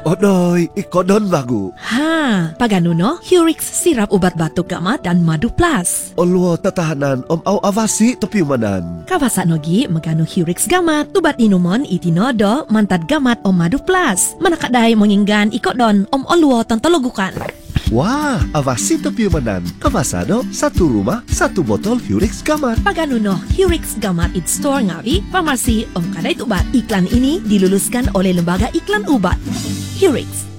Odoy, ikodon bagu. Ha, pagano no? Hurix sirap ubat batuk gamat dan madu plus. Olwo tatahanan au avasi topiumanan. Kawasa nogi magano Hurix gamat, tubat inuman itinodo mantad gamat madu plus. Manakadai menginggan ikodon olwo tantologukan. Wah, avasi topiumanan. Kawasado, satu rumah, satu botol Hurix Gamat. Pagano no, Hurix gamat it store ngawi, farmasi kadai ubat. Iklan ini diluluskan oleh Lembaga Iklan Ubat. Hurix.